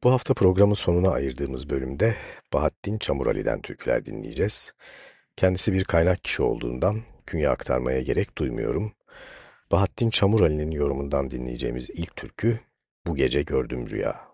Bu hafta programın sonuna ayırdığımız bölümde Bahattin Çamurali'den türküler dinleyeceğiz. Kendisi bir kaynak kişi olduğundan künye aktarmaya gerek duymuyorum. Bahattin Çamurali'nin yorumundan dinleyeceğimiz ilk türkü Bu Gece Gördüm Rüya.